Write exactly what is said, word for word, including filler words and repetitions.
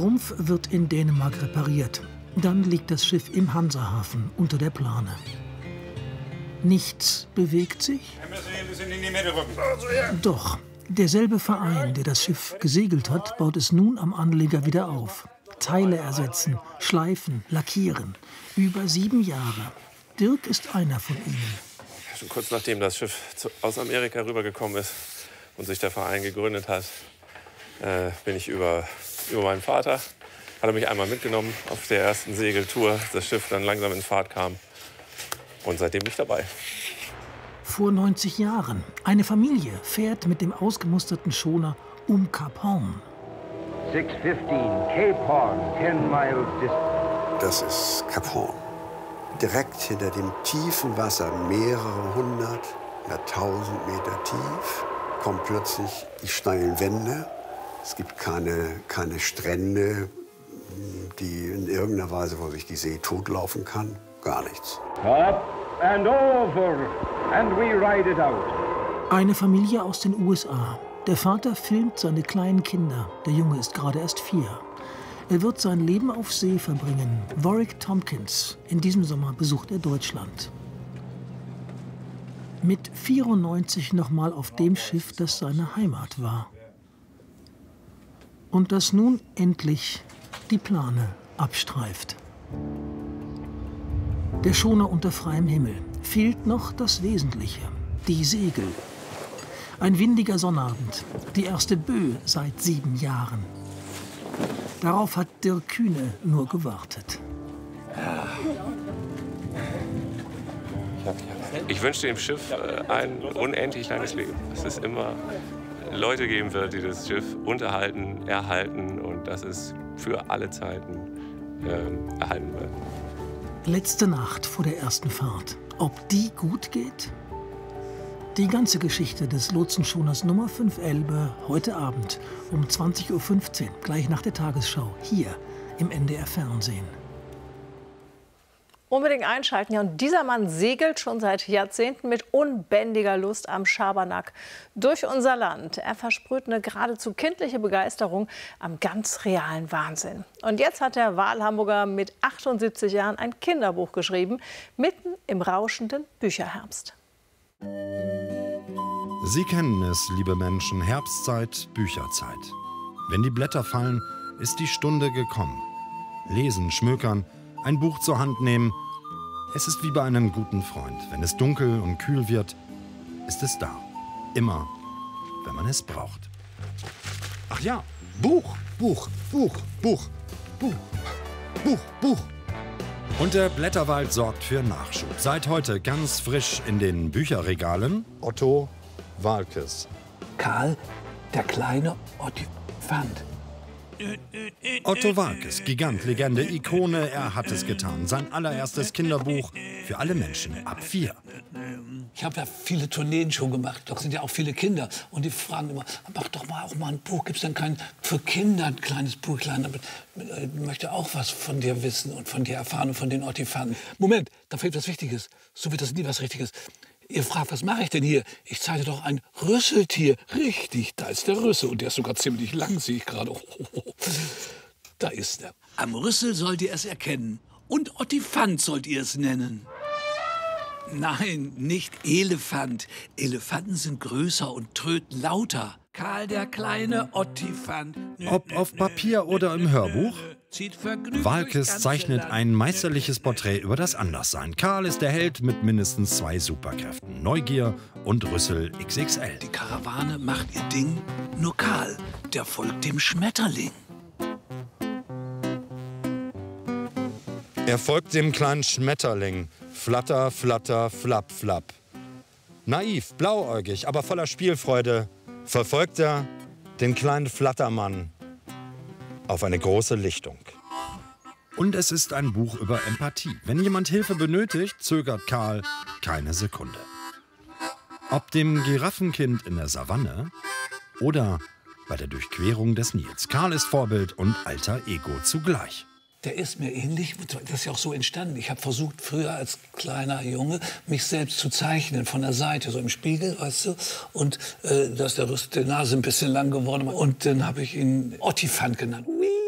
Rumpf wird in Dänemark repariert. Dann liegt das Schiff im Hansahafen unter der Plane. Nichts bewegt sich? Doch, derselbe Verein, der das Schiff gesegelt hat, baut es nun am Anleger wieder auf. Teile ersetzen, schleifen, lackieren. Über sieben Jahre. Dirk ist einer von ihnen. Schon kurz nachdem das Schiff aus Amerika rübergekommen ist und sich der Verein gegründet hat, äh, bin ich über, über meinen Vater, hat er mich einmal mitgenommen auf der ersten Segeltour, das Schiff dann langsam in Fahrt kam. Und seitdem bin ich dabei. Vor neunzig Jahren. Eine Familie fährt mit dem ausgemusterten Schoner um Kap Hoorn. six fifteen, Cape Horn, ten miles distant. Das ist Kap Hoorn. Direkt hinter dem tiefen Wasser, mehrere hundert, ja tausend Meter tief, kommen plötzlich die steilen Wände. Es gibt keine, keine Strände, die in irgendeiner Weise, wo sich die See totlaufen kann. Gar nichts. Up and over, and we ride it out. Eine Familie aus den U S A. Der Vater filmt seine kleinen Kinder. Der Junge ist gerade erst vier. Er wird sein Leben auf See verbringen. Warwick Tompkins. In diesem Sommer besucht er Deutschland. Mit vierundneunzig nochmal auf dem Schiff, das seine Heimat war. Und das nun endlich die Plane abstreift. Der Schoner unter freiem Himmel. Fehlt noch das Wesentliche, die Segel. Ein windiger Sonnabend, die erste Böe seit sieben Jahren. Darauf hat Dirk Kühne nur gewartet. Ich wünsche dem Schiff ein unendlich langes Leben. Dass es immer Leute geben wird, die das Schiff unterhalten, erhalten und dass es für alle Zeiten äh, erhalten wird. Letzte Nacht vor der ersten Fahrt. Ob die gut geht? Die ganze Geschichte des Lotsenschoners Nummer fünf Elbe heute Abend um zwanzig Uhr fünfzehn, gleich nach der Tagesschau, hier im N D R Fernsehen. Unbedingt einschalten. Ja, und dieser Mann segelt schon seit Jahrzehnten mit unbändiger Lust am Schabernack durch unser Land. Er versprüht eine geradezu kindliche Begeisterung am ganz realen Wahnsinn. Und jetzt hat der Wahlhamburger mit achtundsiebzig Jahren ein Kinderbuch geschrieben, mitten im rauschenden Bücherherbst. Sie kennen es, liebe Menschen, Herbstzeit, Bücherzeit. Wenn die Blätter fallen, ist die Stunde gekommen. Lesen, schmökern, ein Buch zur Hand nehmen. Es ist wie bei einem guten Freund. Wenn es dunkel und kühl wird, ist es da. Immer, wenn man es braucht. Ach ja, Buch, Buch, Buch, Buch, Buch, Buch, Buch. Und der Blätterwald sorgt für Nachschub. Seit heute ganz frisch in den Bücherregalen Otto Waalkes. Karl, der kleine Ottifant. Otto Waalkes, Gigant, Legende, Ikone, er hat es getan. Sein allererstes Kinderbuch für alle Menschen ab vier. Ich habe ja viele Tourneen schon gemacht, da sind ja auch viele Kinder. Und die fragen immer, mach doch mal auch mal ein Buch, gibt es denn kein für Kinder ein kleines Buchlein? Ich möchte auch was von dir wissen und von dir erfahren und von den Ottifanten. Moment, da fehlt was Wichtiges. So wird das nie was Richtiges. Ihr fragt, was mache ich denn hier? Ich zeige doch ein Rüsseltier. Richtig, da ist der Rüssel. Und der ist sogar ziemlich lang, sehe ich gerade. Oh, da ist er. Am Rüssel sollt ihr es erkennen. Und Ottifant sollt ihr es nennen. Nein, nicht Elefant. Elefanten sind größer und tröten lauter. Karl der kleine Ottifant. Ob auf Papier oder im Hörbuch, Waalkes zeichnet ein meisterliches Porträt über das Anderssein. Karl ist der Held mit mindestens zwei Superkräften. Neugier und Rüssel X X L. Die Karawane macht ihr Ding, nur Karl, der folgt dem Schmetterling. Er folgt dem kleinen Schmetterling. Flatter, flatter, flapp, flapp. Naiv, blauäugig, aber voller Spielfreude verfolgt er den kleinen Flattermann auf eine große Lichtung. Und es ist ein Buch über Empathie. Wenn jemand Hilfe benötigt, zögert Karl keine Sekunde. Ob dem Giraffenkind in der Savanne oder bei der Durchquerung des Nils. Karl ist Vorbild und alter Ego zugleich. Der ist mir ähnlich, das ist ja auch so entstanden. Ich habe versucht, früher als kleiner Junge, mich selbst zu zeichnen, von der Seite, so im Spiegel, weißt du. Und äh, da ist der Rüssel, die Nase ein bisschen lang geworden. Und dann habe ich ihn Ottifant genannt. Ui.